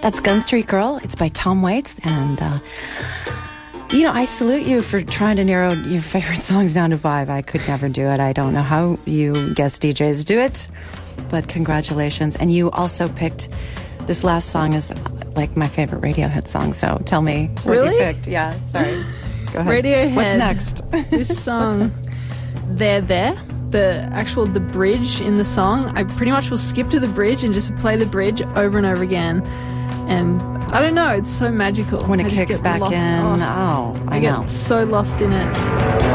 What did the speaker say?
That's Gun Street Girl. It's by Tom Waits. And, I salute you for trying to narrow your favorite songs down to 5. I could never do it. I don't know how you guest DJs do it, but congratulations. And you also picked, this last song is like my favorite Radiohead song, so tell me what you picked. Yeah, sorry. Go ahead. Radiohead. What's next? This song, There, the bridge in the song, I pretty much will skip to the bridge and just play the bridge over and over again. And I don't know, it's so magical. When it kicks back in, I know. I get so lost in it.